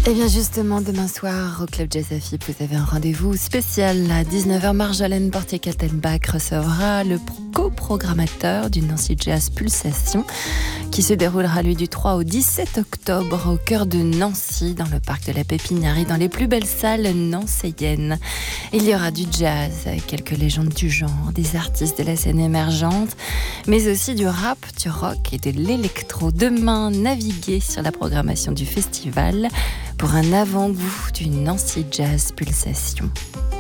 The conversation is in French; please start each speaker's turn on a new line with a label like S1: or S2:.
S1: Et bien justement, demain soir, au Club Jazz Afib, vous avez un rendez-vous spécial. À 19h, Marjolaine Portier-Kaltenbach recevra le coprogrammateur du Nancy Jazz Pulsation, qui se déroulera lui du 3 au 17 octobre au cœur de Nancy, dans le parc de la Pépinière, dans les plus belles salles nancéiennes. Il y aura du jazz avec quelques légendes du genre, des artistes de la scène émergente, mais aussi du rap, du rock et de l'électro. Demain, naviguez sur la programmation du festival pour un avant-goût du Nancy Jazz Pulsation.